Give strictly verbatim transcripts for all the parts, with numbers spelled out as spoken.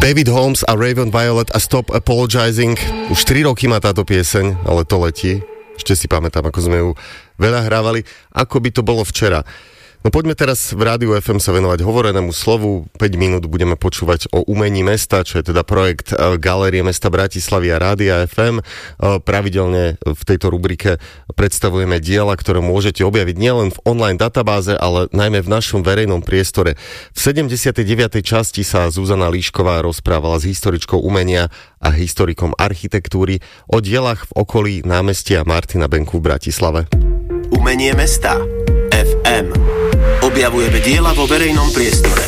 David Holmes a Raven Violet a Stop Apologizing. Už tri roky má táto pieseň, ale to letí. Ešte si pamätám, ako sme ju veľa hrávali. Ako by to bolo včera. No poďme teraz v Rádiu ef em sa venovať hovorenému slovu. päť minút budeme počúvať o umení mesta, čo je teda projekt Galérie mesta Bratislavy a Rádia ef em. Pravidelne v tejto rubrike predstavujeme diela, ktoré môžete objaviť nielen v online databáze, ale najmä v našom verejnom priestore. V sedemdesiatej deviatej časti sa Zuzana Líšková rozprávala s historičkou umenia a historikom architektúry o dielach v okolí námestia Martina Benku v Bratislave. Umenie mesta ef em. Objavujeme diela vo verejnom priestore.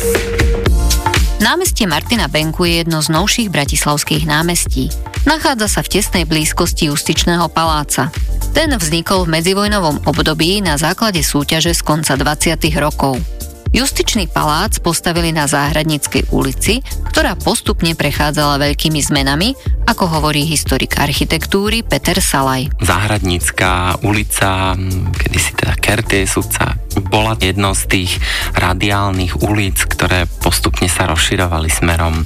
Námestie Martina Benku je jedno z novších bratislavských námestí. Nachádza sa v tesnej blízkosti Justičného paláca. Ten vznikol v medzivojnovom období na základe súťaže z konca dvadsiatych rokov. Justičný palác postavili na Záhradníckej ulici, ktorá postupne prechádzala veľkými zmenami, ako hovorí historik architektúry Peter Salaj. Záhradnícka ulica, kedysi teda Kertészutca, bola jednou z tých radiálnych ulic, ktoré postupne sa rozširovali smerom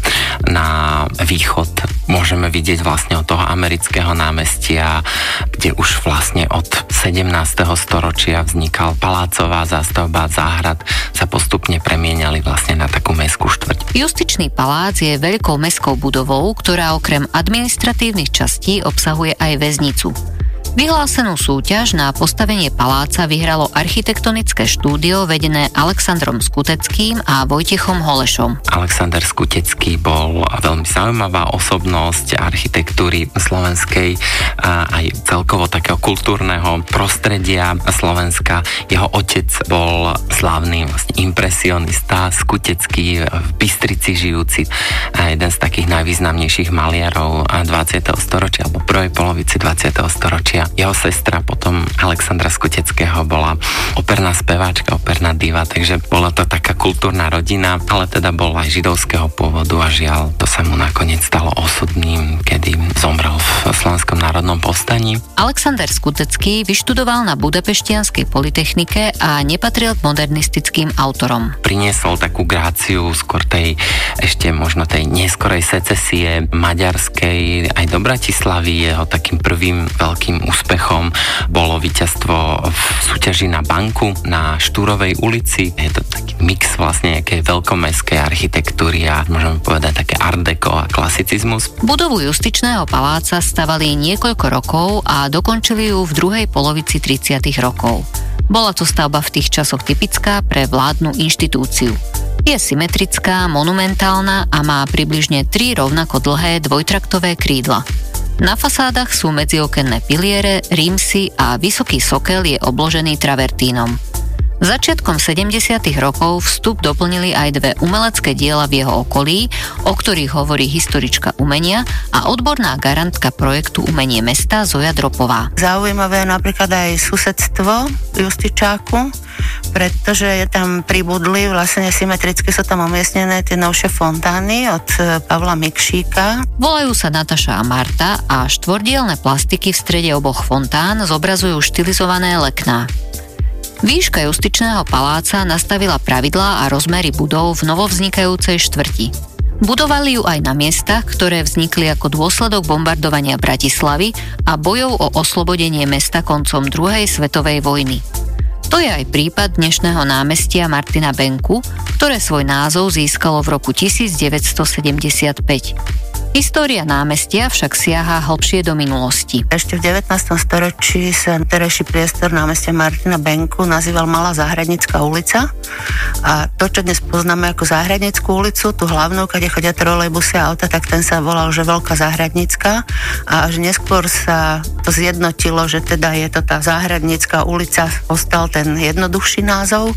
na východ. Môžeme vidieť vlastne od toho amerického námestia, kde už vlastne od sedemnásteho storočia vznikal palácová zástavba záhrad, sa postupne premieniali vlastne na takú mestskú štvrť. Justičný palác je veľkou mestskou budovou, ktorá okrem administratívnych častí obsahuje aj väznicu. Vyhlásenú súťaž na postavenie paláca vyhralo architektonické štúdio vedené Alexandrom Skuteckým a Vojtechom Holešom. Alexander Skutecký bol veľmi zaujímavá osobnosť architektúry slovenskej a aj celkovo takého kultúrneho prostredia Slovenska. Jeho otec bol slávny vlastne impresionista, Skutecký, v Bystrici žijúci a jeden z takých najvýznamnejších maliarov dvadsiateho storočia alebo prvej polovici dvadsiateho storočia. Jeho sestra potom Alexandra Skuteckého bola operná speváčka, operná diva, takže bola to taká kultúrna rodina, ale teda bol aj židovského pôvodu a žiaľ, to sa mu nakoniec stalo osudným, kedy zomrel v Slovenskom národnom povstaní. Alexander Skutecký vyštudoval na Budapeštianskej polytechnike a nepatril k modernistickým autorom. Priniesol takú gráciu skôr tej ešte možno tej neskorej secesie maďarskej aj do Bratislavy. Jeho takým prvým veľkým úspechom bolo víťazstvo v súťaži na banku na Štúrovej ulici. Je to taký mix vlastne nejakej veľkomestskej architektúry a môžeme povedať také art deco a klasicizmus. Budovu Justičného paláca stavali niekoľko rokov a dokončili ju v druhej polovici tridsiatych rokov. Bola to stavba v tých časoch typická pre vládnu inštitúciu. Je symetrická, monumentálna a má približne tri rovnako dlhé dvojtraktové krídla. Na fasádach sú medziokenné piliere, rímsy a vysoký sokel je obložený travertínom. Začiatkom sedemdesiatych rokov vstup doplnili aj dve umelecké diela v jeho okolí, o ktorých hovorí historička umenia a odborná garantka projektu Umenie mesta Zoja Dropová. Zaujímavé je napríklad aj susedstvo Justičáku, pretože je tam pribudli, vlastne symetricky sú tam umiestnené tie novšie fontány od Pavla Mikšíka. Volajú sa Nataša a Marta a štvordielne plastiky v strede oboch fontán zobrazujú štilizované lekná. Výška Justičného paláca nastavila pravidlá a rozmery budov v novovznikajúcej štvrti. Budovali ju aj na miestach, ktoré vznikli ako dôsledok bombardovania Bratislavy a bojov o oslobodenie mesta koncom druhej svetovej vojny. To je aj prípad dnešného námestia Martina Benku, ktoré svoj názov získalo v roku devätnásťsedemdesiatpäť. História námestia však siaha hlbšie do minulosti. Ešte v devätnástom storočí sa terajší priestor námestia Martina Benku nazýval Malá Záhradnícka ulica a to, čo dnes poznáme ako Záhradnícku ulicu, tú hlavnú, kde chodia trolejbusy a auta, tak ten sa volal, že Veľká Záhradnícka a až neskôr sa to zjednotilo, že teda je to tá Záhradnícka ulica, ostal ten jednoduchší názov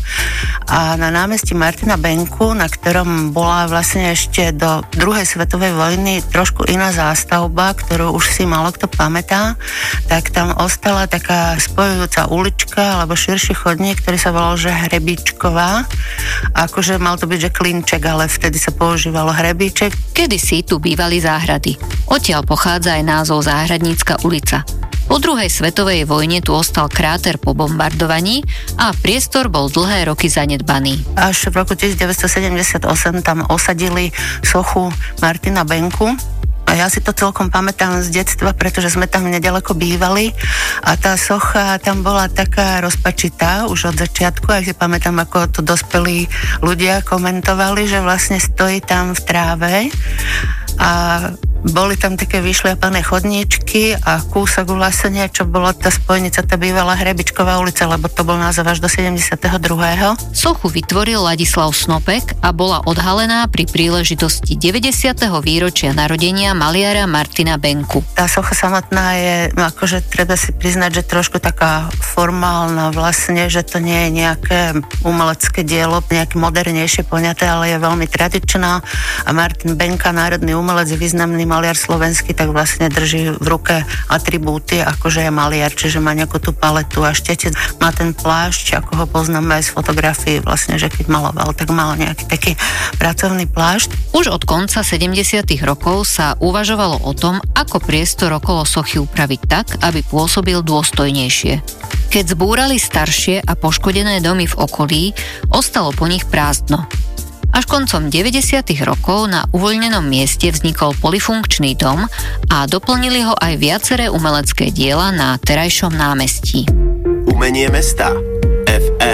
a na námestí Martina Benku, na ktorom bola vlastne ešte do druhej svetovej vojny trošku iná zástavba, ktorú už si málo kto pamätá, tak tam ostala taká spojujúca ulička alebo širší chodník, ktorý sa volal, že Hrebíčková. Akože mal to byť, že klinček, ale vtedy sa používalo hrebíček. Kedysi tu bývali záhrady. Odtiaľ pochádza aj názov Záhradnícka ulica. Po druhej svetovej vojne tu ostal kráter po bombardovaní a priestor bol dlhé roky zanedbaný. Až v roku devätnásťsedemdesiatosem tam osadili sochu Martina Benku. A ja si to celkom pamätám z detstva, pretože sme tam nedaleko bývali a tá socha tam bola taká rozpačitá už od začiatku, a si pamätám, ako to dospelí ľudia komentovali, že vlastne stojí tam v tráve a boli tam také vyšliapané chodníčky a kúsok vlastne, čo bolo tá spojnica, tá bývalá Hrebičková ulica, lebo to bol názov až do sedemdesiateho druhého Sochu vytvoril Ladislav Snopek a bola odhalená pri príležitosti deväťdesiateho výročia narodenia maliara Martina Benku. Tá socha samotná je, akože treba si priznať, že trošku taká formálna vlastne, že to nie je nejaké umelecké dielo, nejaké modernejšie poňaté, ale je veľmi tradičná a Martin Benka, národný umelec, významný maliar slovenský, tak vlastne drží v ruke atribúty, akože je maliar, čiže má nejakú tú paletu a štetec. Má ten plášť, ako ho poznáme aj z fotografií, vlastne, že keď maloval, tak mal nejaký taký pracovný plášť. Už od konca sedemdesiatych rokov sa uvažovalo o tom, ako priestor okolo sochy upraviť tak, aby pôsobil dôstojnejšie. Keď zbúrali staršie a poškodené domy v okolí, ostalo po nich prázdno. Až koncom deväťdesiatych rokov na uvoľnenom mieste vznikol polyfunkčný dom a doplnili ho aj viaceré umelecké diela na terajšom námestí. Umenie mesta.